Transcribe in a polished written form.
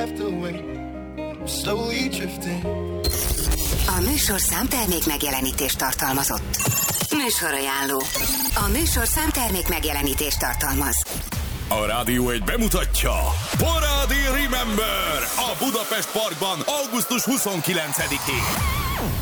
A műsorszám termék megjelenítést tartalmazott. Műsorajánló. A műsorszám termék megjelenítést tartalmaz. A Rádió 1 bemutatja Parádi Remember a Budapest Parkban augusztus 29-én.